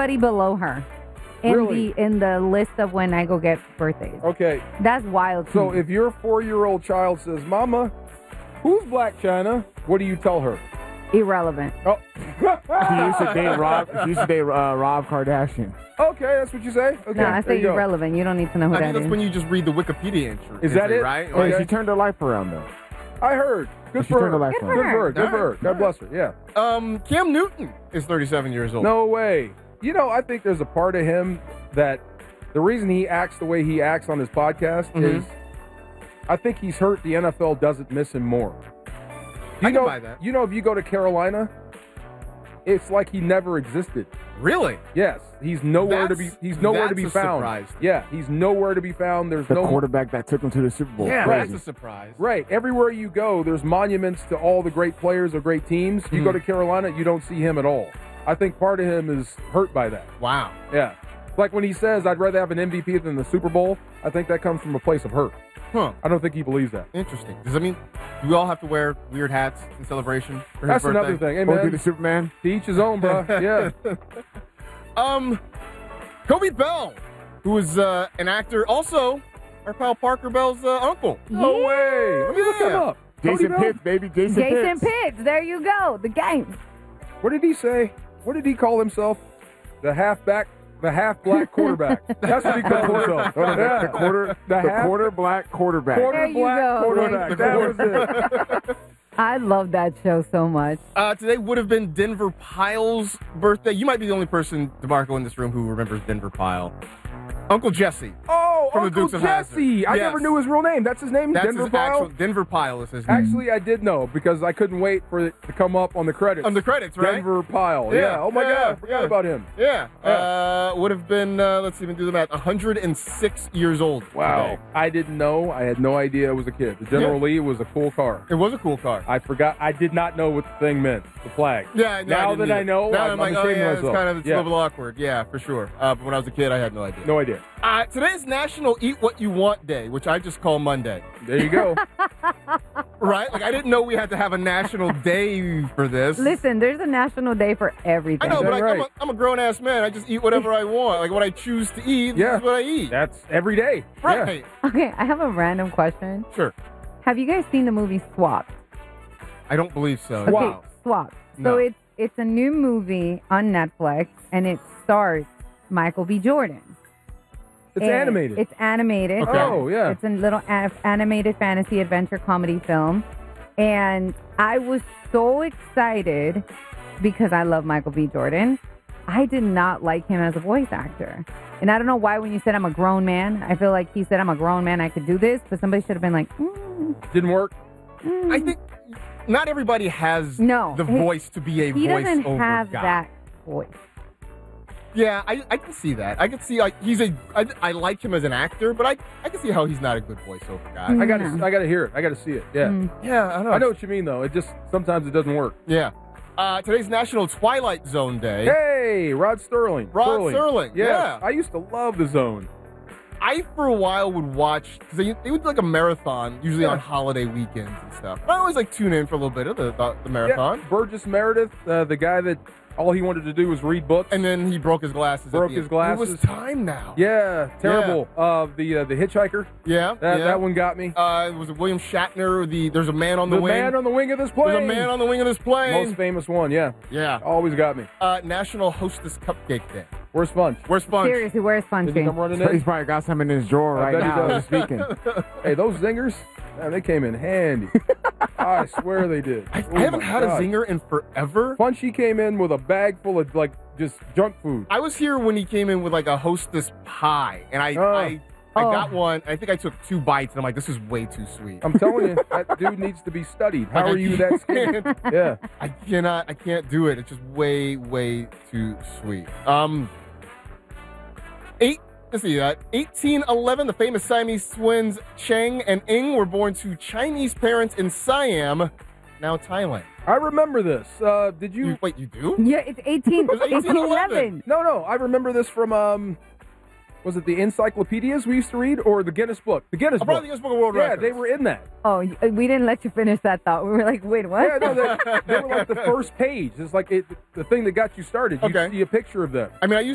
everybody below her in Really? the list of when I go get birthdays. Okay. That's wild. So if your 4-year-old child says, Mama, who's Black China? What do you tell her? Irrelevant. Oh. She used to date Rob Kardashian. Okay, that's what you say? Okay. No, I there say you go. irrelevant. You don't need to know who I that think that's is. when you just read the Wikipedia entry. Is that it? Right? Okay. She turned her life around, though. I heard. Good She for turned her her. life Good around. for Good for her. Good for her. Alright. God bless her. Yeah. Cam Newton is 37 years old. No way. You know, I think there's a part of him that the reason he acts the way he acts on his podcast is I think he's hurt the NFL doesn't miss him more. I can buy that. You know, if you go to Carolina, it's like he never existed. Really? Yes, he's nowhere to be. He's nowhere to be that's a found. surprise. Yeah, he's nowhere to be found. There's The no quarterback that took him to the Super Bowl. Yeah, Crazy. that's a surprise. Right. Everywhere you go, there's monuments to all the great players or great teams. You go to Carolina, you don't see him at all. I think part of him is hurt by that. Wow. Yeah. Like when he says, I'd rather have an MVP than the Super Bowl, I think that comes from a place of hurt. Huh. I don't think he believes that. Interesting. Does that mean do we all have to wear weird hats in celebration for his That's birthday? another thing. Hey, Go do man, the Superman. to each his own, bro. Yeah. Kobe Bell, who is an actor, also our pal Parker Bell's uncle. No way. Let me look him Yeah. up. Cody Jason Bell? Pitts, baby. Jason Jason Pitts. Pitts. There you go. The game. What did he say? What did he call himself? The half-black quarterback. That's what he called himself. Yeah. The quarter black quarterback. Quarter There you black go. quarterback. That was it. I love that show so much. Today would have been Denver Pyle's birthday. You might be the only person, DeMarco, in this room who remembers Denver Pyle. Uncle Jesse. Oh, From the Uncle Dukes of Jesse. Hazzard. I Yes. never knew his real name. That's his name? That's Denver his Pyle? actual Denver Pyle is his name. Actually, I did know because I couldn't wait for it to come up on the credits. On the credits, right? Denver Pyle. Yeah. Yeah. Oh, my Yeah. God. I forgot Yeah. about him. Yeah. Would have been, let's even do the math, 106 years old. Wow. today. I didn't know. I had no idea it was a kid. The General Lee was a cool car. It was a cool car. I forgot. I did not know what the thing meant. The flag. Yeah, no, Now I didn't that I either. know, now I'm I'm like, oh ashamed yeah, of it's myself. kind of it's Yeah. a little awkward. Yeah, for sure. But when I was a kid, I had no idea. No idea. Today is National Eat What You Want Day, which I just call Monday. There you go. Right? Like I didn't know we had to have a national day for this. Listen, there's a national day for everything. I know, but That's like, right. I'm a grown ass man. I just eat whatever I want. Like what I choose to eat Yeah. is what I eat. That's every day. Yeah. Right. Okay, I have a random question. Sure. Have you guys seen the movie Swap? I don't believe so. Okay, Wow. Swap. No. So it's a new movie on Netflix, and it stars Michael B. Jordan. It's And animated. It's animated. Okay. Oh, yeah. It's a little animated fantasy adventure comedy film. And I was so excited because I love Michael B. Jordan. I did not like him as a voice actor. And I don't know why when you said I'm a grown man, I feel like he said I'm a grown man, I could do this. But somebody should have been like, Didn't work. I think not everybody has No, the voice to be a he doesn't voice-over have guy. that voice. Yeah, I can see that. I can see like I like him as an actor, but I can see how he's not a good voiceover guy. Mm. I gotta hear it. I gotta see it. Yeah. Yeah, I know. I know what you mean though. It just sometimes it doesn't work. Yeah. Today's National Twilight Zone Day. Hey, Rod Sterling. Rod Sterling, Yes. yeah. I used to love the Zone. I, for a while, would watch, because they would do like a marathon, usually Yeah. on holiday weekends and stuff. I always like tune in for a little bit of the marathon. Yeah. Burgess Meredith, the guy that all he wanted to do was read books. And then he broke his glasses. at Broke the his end. glasses. It was time now. Yeah, terrible. The Hitchhiker. Yeah. That one got me. Was it William Shatner? There's a man on the The wing. man on the wing of this plane. There's a man on the wing of this plane. Most famous one. Yeah, Yeah. always got me. National Hostess Cupcake Day. Where's Sponge? Where's Sponge? Seriously, where's Did he Spongy? come running He's in? probably got some in his drawer I right bet he now. does. Just speaking. Hey, those zingers, man, they came in handy. I swear they did. I Oh haven't my had God. a zinger in forever. Funchy came in with a bag full of like just junk food. I was here when he came in with like a Hostess pie, and I Oh. got one. I think I took 2 bites, and I'm like, this is way too sweet. I'm telling you, that dude needs to be studied. How Like, are you that skinny? can't- Yeah. I can't do it. It's just way too sweet. Let's see that. 1811, the famous Siamese twins Cheng and Ing were born to Chinese parents in Siam, now Thailand. I remember this. Did you? Wait, you do? Yeah, it's 1811. No. I remember this from was it the encyclopedias we used to read or the Guinness book? The Guinness book. Probably the Guinness Book of World Yeah, Records. they were in that. Oh, we didn't let you finish that thought. We were like, wait, what? Yeah, no, they were like the first page. It's like the thing that got you started. You Okay. see a picture of them. I mean, I used